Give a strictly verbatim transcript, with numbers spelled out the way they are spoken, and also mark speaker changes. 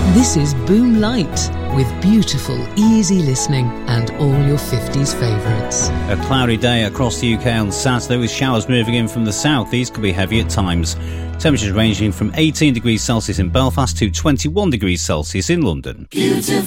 Speaker 1: This is Boom Light, with beautiful, easy listening and all your fifties favourites.
Speaker 2: A cloudy day across the U K on Saturday with showers moving in from the south. These could be heavy at times. Temperatures ranging from eighteen degrees Celsius in Belfast to twenty-one degrees Celsius in London.
Speaker 3: Beautiful.